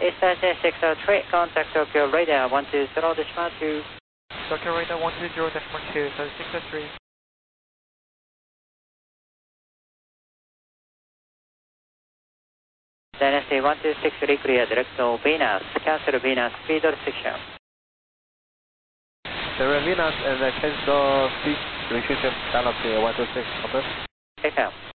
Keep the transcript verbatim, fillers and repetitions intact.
Eastern six oh three, contact Tokyo radar one two zero decimal two. Tokyo radar one two zero decimal two, so six oh three. Dynasty one two six three clear, direct to Venus, cancel Venus, speed restriction. There Venus and uh, cancel speed restriction, down up to one two six, over. Take care.